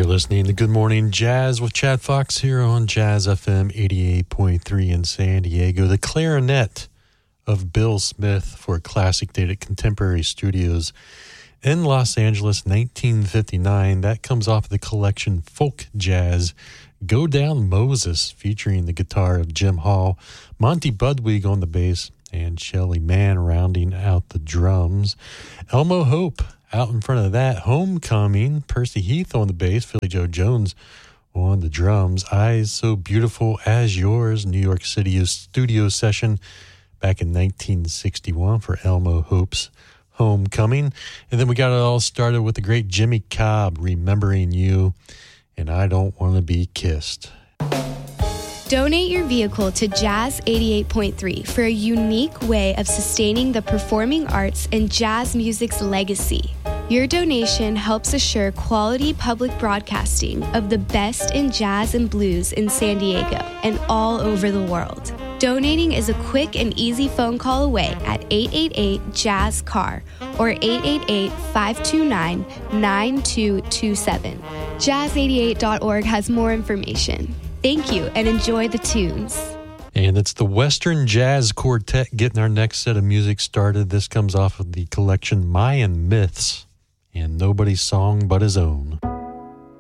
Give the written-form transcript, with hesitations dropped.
listening to Good Morning Jazz with Chad Fox here on Jazz FM 88.3 in San Diego. The clarinet of Bill Smith for Classic Date at Contemporary Studios in Los Angeles, 1959. That comes off of the collection Folk Jazz, Go Down Moses, featuring the guitar of Jim Hall, Monty Budwig on the bass, and Shelly Manne rounding out the drums. Elmo Hope out in front of that. Homecoming, Percy Heath on the bass, Philly Joe Jones on the drums. Eyes So Beautiful as Yours, New York City studio session back in 1961 for Elmo Hope's Homecoming. And then we got it all started with the great Jimmy Cobb, Remembering You, and I Don't Want to Be Kissed. Donate your vehicle to Jazz 88.3 for a unique way of sustaining the performing arts and jazz music's legacy. Your donation helps assure quality public broadcasting of the best in jazz and blues in San Diego and all over the world. Donating is a quick and easy phone call away at 888-JAZZ-CAR or 888-529-9227. Jazz88.org has more information. Thank you and enjoy the tunes. And it's the Western Jazz Quartet getting our next set of music started. This comes off of the collection Mayan Myths and Nobody's Song But His Own.